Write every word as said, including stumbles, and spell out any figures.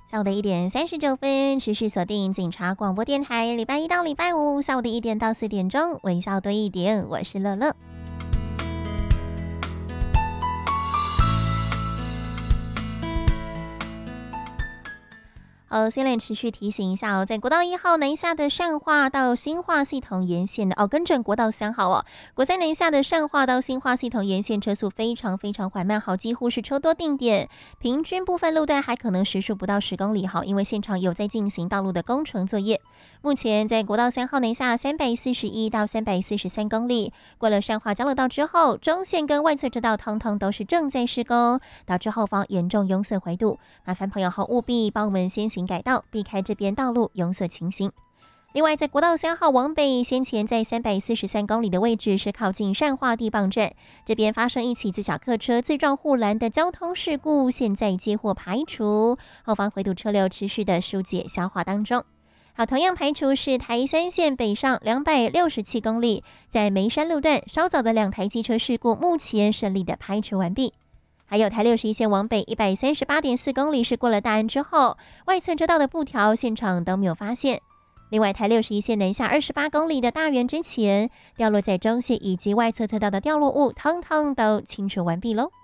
下午的一点三十九分，持续锁定警察广播电台，礼拜一到礼拜五下午的一点到四点钟，微笑多一点，我是乐乐。呃，先来持续提醒一下哦，在国道一号南下的善化到新化系统沿线的哦，跟着国道三号哦，国三南下的善化到新化系统沿线车速非常非常缓慢，好，几乎是车多定点，平均部分路段还可能时速不到十公里，好，因为现场有在进行道路的工程作业。目前在国道三号南下三百四十一到三百四十三公里，过了善化交流道之后，中线跟外侧车道通通都是正在施工，导致后方严重拥塞回堵，麻烦朋友好务必帮我们先行改道，避开这边道路拥塞情形。另外，在国道三号往北，先前在三百四十三公里的位置是靠近善化地磅站，这边发生一起自小客车自撞护栏的交通事故，现在接获排除，后方回堵车流持续的疏解消化当中。好，同样排除是台三线北上两百六十七公里，在梅山路段稍早的两台机车事故，目前顺利的排除完毕。还有台六十一线往北一百三十八点四公里是过了大安之后，外侧车道的布条现场都没有发现。另外，台六十一线南下二十八公里的大园之前，掉落在中线以及外侧车道的掉落物，通通都清除完毕喽。